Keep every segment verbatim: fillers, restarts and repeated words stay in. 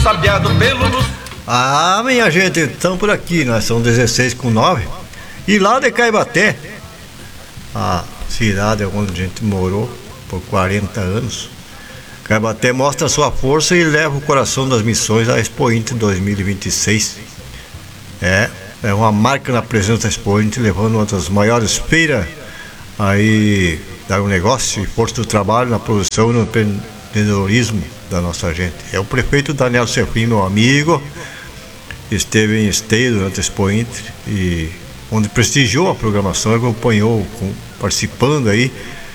ressabiado pelo luz. Ah, minha gente, estamos por aqui, nós somos dezesseis com nove. E lá de Caibaté, a cidade onde a gente morou por quarenta anos, Caibaté mostra sua força e leva o coração das missões à Expo Inter dois mil e vinte e seis. É, é uma marca na presença da Expo Inter, levando uma das maiores feiras aí do negócio e força do trabalho na produção e no empreendedorismo da nossa gente. É o prefeito Daniel Serfim, meu amigo, esteve em Esteio durante a Expo Inter, e onde prestigiou a programação, acompanhou, com, participando aí,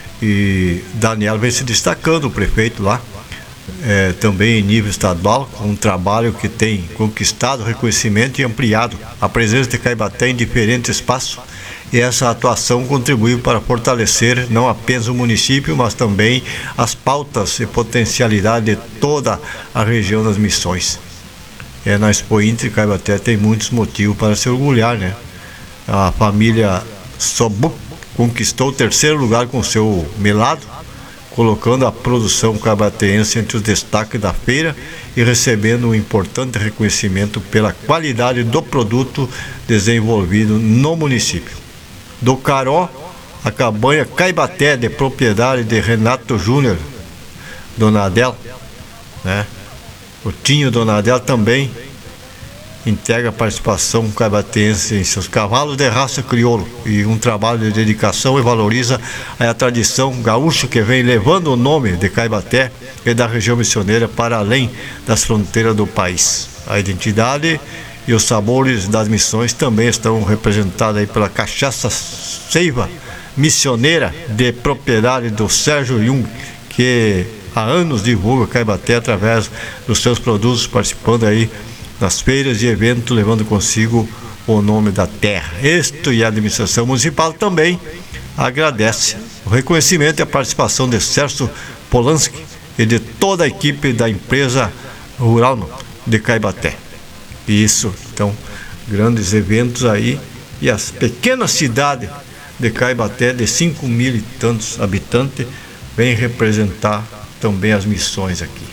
e Daniel vem se destacando, o prefeito lá, é, também em nível estadual, com um trabalho que tem conquistado reconhecimento e ampliado a presença de Caibaté em diferentes espaços, e essa atuação contribuiu para fortalecer não apenas o município, mas também as pautas e potencialidade de toda a região das missões. É, na Expo Inter, Caibaté tem muitos motivos para se orgulhar, né? A família Sobuc conquistou o terceiro lugar com seu melado, colocando a produção caibateense entre os destaques da feira e recebendo um importante reconhecimento pela qualidade do produto desenvolvido no município. Do Caró, a cabanha Caibaté, de propriedade de Renato Júnior Donadel, né? O Tinho Donadel também integra a participação caibatense em seus cavalos de raça crioulo, e um trabalho de dedicação e valoriza a tradição gaúcha que vem levando o nome de Caibaté e da região missioneira para além das fronteiras do país. A identidade e os sabores das missões também estão representados aí pela cachaça Seiva Missioneira, de propriedade do Sérgio Jung, que há anos divulga Caibaté através dos seus produtos, participando aí nas feiras e eventos, levando consigo o nome da terra. Este e a administração municipal também agradece o reconhecimento e a participação de Sérgio Polanski e de toda a equipe da empresa rural de Caibaté. Isso, então, grandes eventos aí, e as pequenas cidades de Caibaté, de cinco mil e tantos habitantes, vem representar também as missões aqui.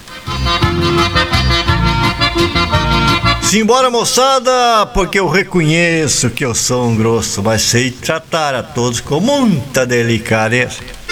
Simbora, moçada, porque eu reconheço que eu sou um grosso, mas sei tratar a todos com muita delicadeza.